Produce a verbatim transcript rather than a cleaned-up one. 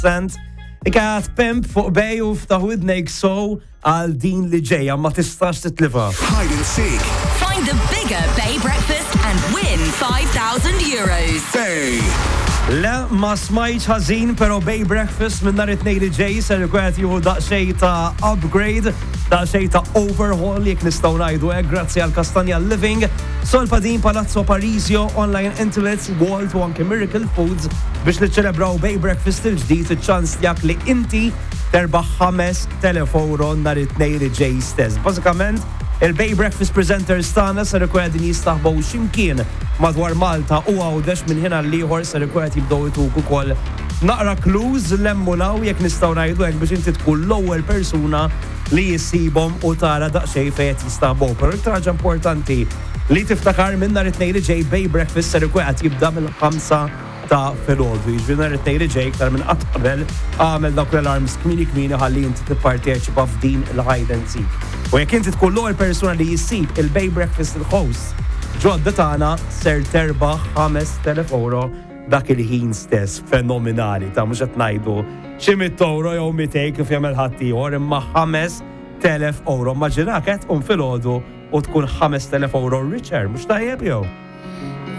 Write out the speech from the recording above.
cent. Ikat pimp fuq bej u ftaħ widnejk sow għal din li ġejja ma tistax titlifa. Hide and seek. Find the bigger Bay breakfast and win five thousand euros. Bay. Le, ma smajċ ħażin, pero Bay Breakfast minn nhar it-tnejn li ġej ser kwet juhu daqsxejn ta' upgrade, daqsxejn ta' overhaul jekk nistgħu ngħidu hekk grazzi għal Castagna Living, Solpadin, Palazzo Parisio, Online Intimates, Walt u anke Miracle Foods biex niċċelebraw Bay Breakfast il-ġdid iċ-ċans tiegħek li inti terbaħ ħames telef euro nhar it-tnejn li ġej stess. Bażikament, il-Bay Breakfast presenters tagħna ser ikwedin jistaħbu x'imkien madwar Malta u għawdex minn ħina l-ieħor ser ikwed jibdew ituk ukoll naqra clues l-emmulaw jekk nistgħu ngħidu hekk biex inti tkun l-ewwel persuna li jissibhom u tara daqsxejn fejn qed jistaħbu. Però iktar ħaġa importanti li tiftakar minn nhar it-tnejn li ġej Bay Breakfast ser ikwed jibda mill-ħamsa ta' filgħodu. Jiġri nhar it-tnejn li ġej iktar minn qatt qabel għamel dawk l-alarms kmini kmini ħalli inti tipparteċipa f'din il-hide and seek. U jekk inti tkun l-ewwel persuna li jissib il-Bay Breakfast il-host ġodda tagħna ser terbaħ ħames telef euro dak il-ħin stess fenomenali ta' mhux qed ngħidu xi mit euro jew mitej kif jagħmel ħadd ieħor imma ħames telef euro. Immaġina qed tqum filgħodu u tkun ħames telef euro richer, mhux tajjeb jew?